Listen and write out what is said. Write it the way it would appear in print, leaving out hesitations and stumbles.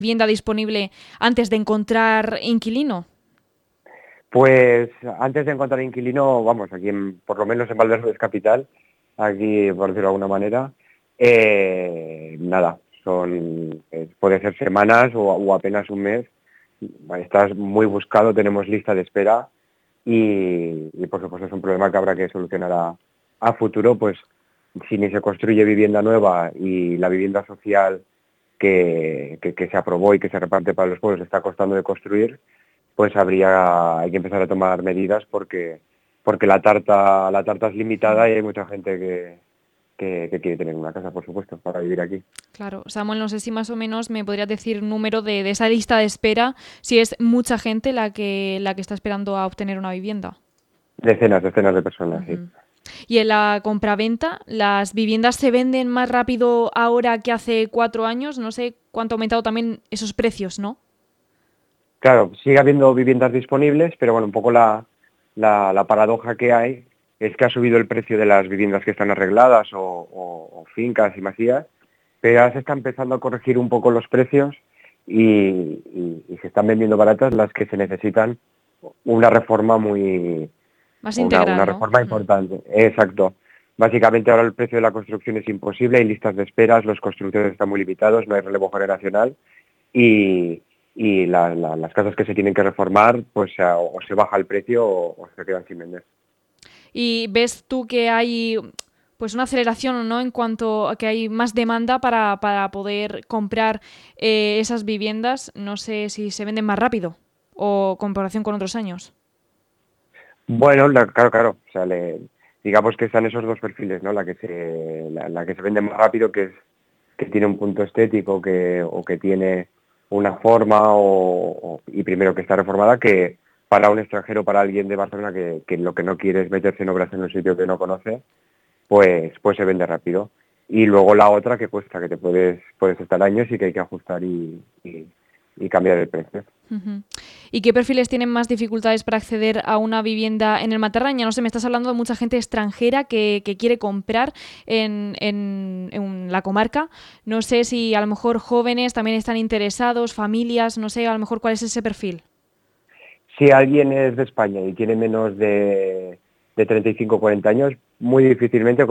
vivienda disponible antes de encontrar inquilino? Pues antes de encontrar inquilino, vamos, aquí por lo menos en Valverde Capital, aquí por decirlo de alguna manera, nada, puede ser semanas o apenas un mes. Estás muy buscado, tenemos lista de espera y por supuesto es un problema que habrá que solucionar a futuro, pues si ni se construye vivienda nueva y la vivienda social que se aprobó y que se reparte para los pueblos está costando de construir, pues hay que empezar a tomar medidas porque la tarta es limitada y hay mucha gente que quiere tener una casa, por supuesto, para vivir aquí. Claro, Samuel, no sé si más o menos me podrías decir número de esa lista de espera, si es mucha gente la que está esperando a obtener una vivienda. Decenas de personas, sí. Uh-huh. Y en la compraventa, ¿las viviendas se venden más rápido ahora que hace 4 años? No sé cuánto ha aumentado también esos precios, ¿no? Claro, sigue habiendo viviendas disponibles, pero bueno, un poco la paradoja que hay es que ha subido el precio de las viviendas que están arregladas o fincas y masías, pero ahora se está empezando a corregir un poco los precios y se están vendiendo baratas las que se necesitan una reforma Más una integral, ¿no? reforma importante. Exacto. Básicamente ahora el precio de la construcción es imposible, hay listas de esperas, los constructores están muy limitados, no hay relevo generacional y, las casas que se tienen que reformar, pues o se baja el precio o se quedan sin vender. Y ves tú que hay pues una aceleración, ¿no? En cuanto a que hay más demanda para poder comprar esas viviendas. No sé si se venden más rápido o comparación con otros años. Bueno, claro. O sea, digamos que están esos dos perfiles, ¿no? La que se vende más rápido, que tiene un punto estético o que tiene una forma y primero que está reformada, que para un extranjero, para alguien de Barcelona que lo que no quiere es meterse en obras en un sitio que no conoce, pues se vende rápido. Y luego la otra que cuesta, que puedes estar años y que hay que ajustar y cambiar el precio. Uh-huh. ¿Y qué perfiles tienen más dificultades para acceder a una vivienda en el Matarraña? No sé, me estás hablando de mucha gente extranjera que quiere comprar en la comarca. No sé si a lo mejor jóvenes también están interesados, familias, no sé, a lo mejor cuál es ese perfil. Si alguien es de España y tiene menos de 35 o 40 años, muy difícilmente